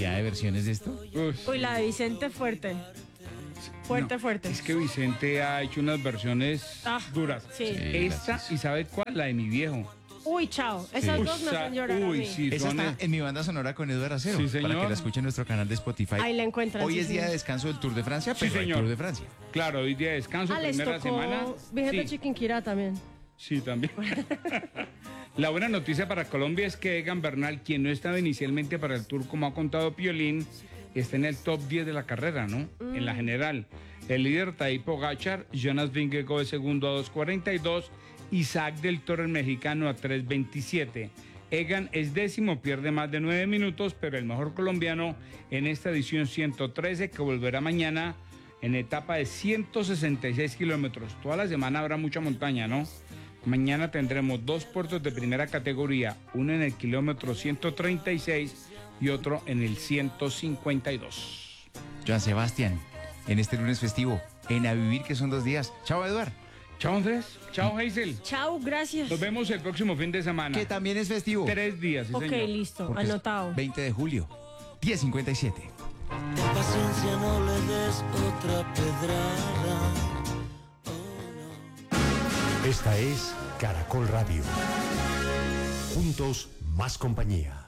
cantidad de versiones de esto. Uy, la de Vicente fuerte. Fuerte, No, fuerte. Es que Vicente ha hecho unas versiones duras. Sí. Esta, gracias. ¿y sabe cuál? La de mi viejo. Uy, chao. Esas dos me hacen llorar a mí. sí, Esa son está en mi banda sonora con Eduardo Acero. Sí, señor. Para que la escuchen en nuestro canal de Spotify. Ahí la encuentran. Hoy sí, es día señor. de descanso del Tour de Francia, Sí, pero hay señor. Tour de Francia. Claro, hoy día de descanso, Les primera tocó semana. Vigente Sí. Chiquinquirá también. Sí, también. La buena noticia para Colombia es que Egan Bernal, quien no estaba inicialmente para el Tour, como ha contado Piolín, está en el top 10 de la carrera, ¿no? En la general. El líder Tadej Pogačar, Jonas Vingegaard de segundo a 2.42, Isaac del Toro el mexicano a 3.27. Egan es décimo, pierde más de 9 minutos, pero el mejor colombiano en esta edición 113, que volverá mañana en etapa de 166 kilómetros. Toda la semana habrá mucha montaña, ¿no? Mañana tendremos 2 puertos de primera categoría, uno en el kilómetro 136 y otro en el 152. Joan Sebastián, en este lunes festivo, en A Vivir, que son 2 días. Chao, Eduard. Chao, Andrés. Chao, Hazel. Chao, gracias. Nos vemos el próximo fin de semana. Que también es festivo. 3 días, sí, Ok, señor. listo. Porque es Anotado. 20 de julio, 10:57. De paciencia no le des otra pedrada. Esta es Caracol Radio. Juntos, más compañía.